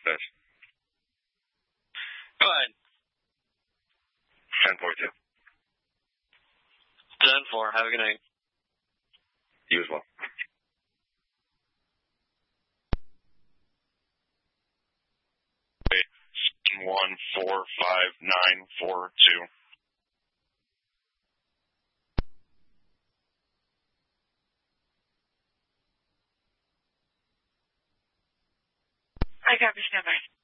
says. Go ahead. 10-4. 10-4. Have a good night. You as well. 145-942. I got your standby.